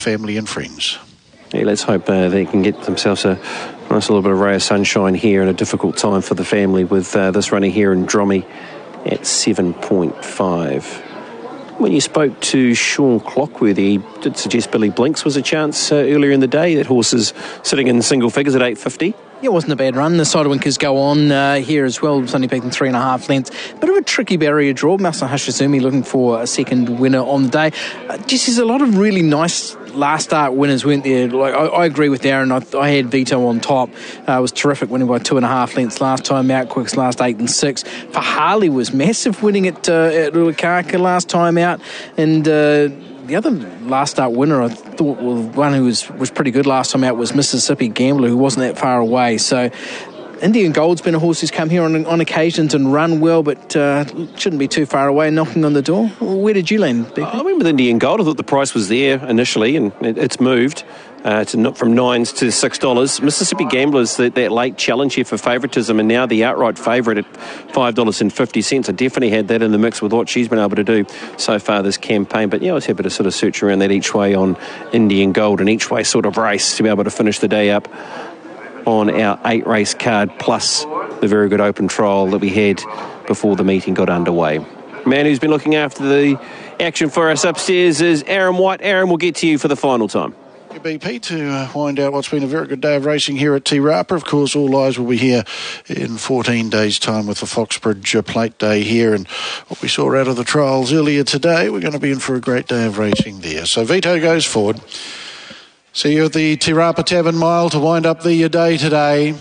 family and friends. Yeah, let's hope they can get themselves a nice little bit of ray of sunshine here in a difficult time for the family with this runner here in Dromey at 7.5. When you spoke to Sean Clockworthy, he did suggest Billy Blinks was a chance earlier in the day. That horse is sitting in single figures at 8.50. Yeah, it wasn't a bad run. The Sidewinkers go on here as well. It's only beaten 3.5 lengths. Bit of a tricky barrier draw. Mousa Hashizumi looking for a second winner on the day. Just there's a lot of really nice last start winners, weren't there? Like I agree with Darren. I had Vito on top. It was terrific, winning by 2.5 lengths last time out. Quick's last 8 and 6. For Harley was massive, winning at Ruakaka last time out. And the other last start winner, I thought, well, one who was pretty good last time out was Mississippi Gambler, who wasn't that far away. So Indian Gold's been a horse who's come here on occasions and run well, but shouldn't be too far away, knocking on the door. Where did you land, Becky? I went with Indian Gold. I thought the price was there initially, and it's moved from $9 to $6. Mississippi Gambler's that late challenge here for favouritism, and now the outright favourite at $5.50. I definitely had that in the mix with what she's been able to do so far this campaign. But yeah, I was happy to sort of search around that each way on Indian Gold, an each way sort of race to be able to finish the day up on our 8-race card, plus the very good open trial that we had before the meeting got underway. Man who's been looking after the action for us upstairs is Aaron White. Aaron, we'll get to you for the final time. BP to find out what's been a very good day of racing here at Te Rapa. Of course, all eyes will be here in 14 days' time with the Foxbridge Plate Day here, and what we saw out of the trials earlier today, we're going to be in for a great day of racing there. So Vito goes forward. See you at the Te Rapa Tavern Mile to wind up the day today.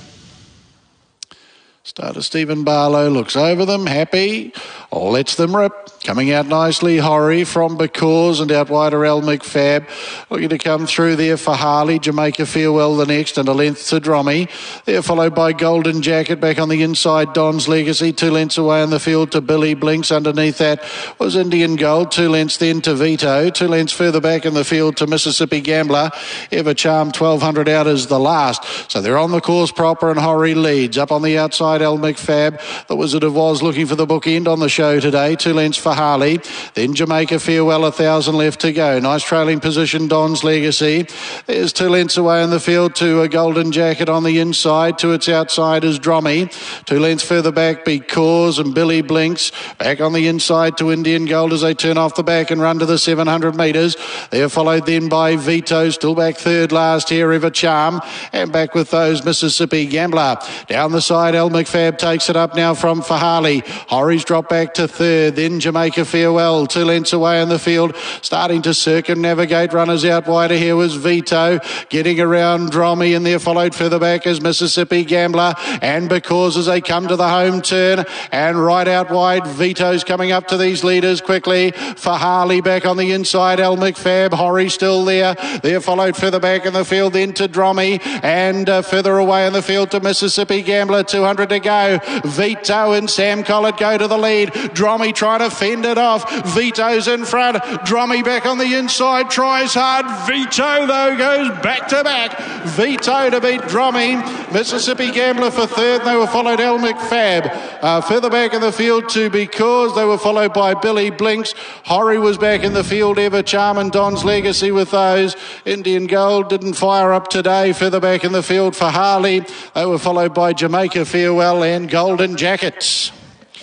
Starter Stephen Barlow looks over them, happy, lets them rip. Coming out nicely, Horry from Because, and out wider El McFab. Looking to come through there for Harley. Jamaica Farewell the next, and a length to Dromey. They're followed by Golden Jacket. Back on the inside, Don's Legacy. 2 lengths away in the field to Billy Blinks. Underneath that was Indian Gold. 2 lengths then to Vito. 2 lengths further back in the field to Mississippi Gambler. Ever Charm 1200 out is the last. So they're on the course proper, and Horry leads. Up on the outside, El McFab. The Wizard of Oz looking for the bookend on the show today. 2 lengths for Harley. Then Jamaica Farewell, 1,000 left to go. Nice trailing position, Don's Legacy. There's 2 lengths away in the field to a Golden Jacket on the inside. To its outside is Dromey. 2 lengths further back, Because and Billy Blinks. Back on the inside to Indian Gold as they turn off the back and run to the 700 metres. They're followed then by Vito, still back third last here, Ever Charm. And back with those Mississippi Gambler. Down the side, El McFab takes it up now from Harley. Horry's dropped back to third. Then Jamaica Farewell, 2 lengths away in the field, starting to circumnavigate. Runners out wider here was Vito, getting around Dromey, and there followed further back as Mississippi Gambler, and Because as they come to the home turn, and right out wide, Vito's coming up to these leaders quickly for Harley. Back on the inside, El McFab, Horry still there. There followed further back in the field then to Dromey, and further away in the field to Mississippi Gambler. 200 to go. Vito and Sam Collett go to the lead. Dromey trying to fend it off. Vito's in front. Dromey back on the inside, tries hard. Vito though goes back to back. Vito to beat Dromey. Mississippi Gambler for third. They were followed El McFab. Further back in the field to Because. They were followed by Billy Blinks. Horry was back in the field. Ever Charm and Don's Legacy with those. Indian Gold didn't fire up today. Further back in the field for Harley. They were followed by Jamaica Farewell and Golden Jackets.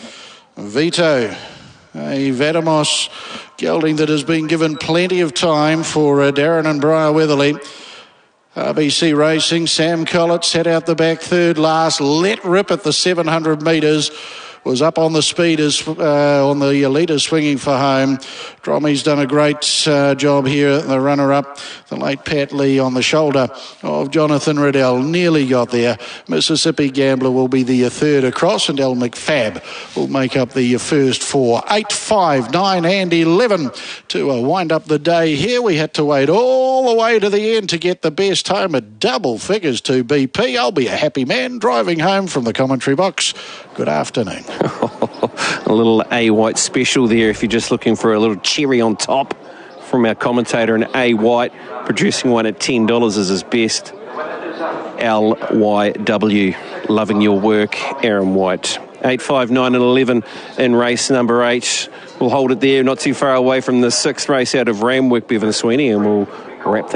Vito, a Vadamos gelding that has been given plenty of time for Darren and Briar Weatherly. RBC Racing, Sam Collett set out the back third last, let rip at the 700 metres. Was up on the speed on the leader swinging for home. Dromey's done a great job here. The runner-up, the late Pat Lee on the shoulder of Jonathan Riddell. Nearly got there. Mississippi Gambler will be the third across, and El McFab will make up the first four. 8, 5, 9 and 11 to wind up the day here. We had to wait all the way to the end to get the best home at double figures to BP. I'll be a happy man driving home from the commentary box. Good afternoon. A little A White special there if you're just looking for a little cherry on top from our commentator. And A White producing one at $10 is his best. LYW, loving your work, Aaron White. 8, 5, 9 and 11 in race number 8. We'll hold it there, not too far away from the 6th race out of Ramwick, Bevan Sweeney, and we'll wrap